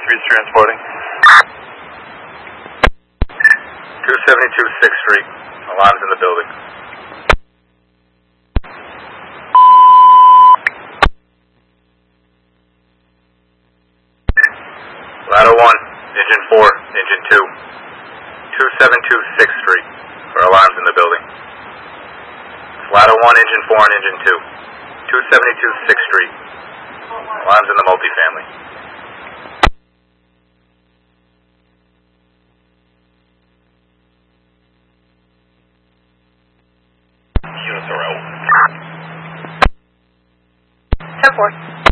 Street's transporting. 272 6th Street. Alarms in the building. Ladder 1, Engine 4, Engine 2. 272 6th Street for alarms in the building. Ladder 1, Engine 4, and Engine 2. 272 6th Street. Alarms in the multifamily. Units are out. 10-4.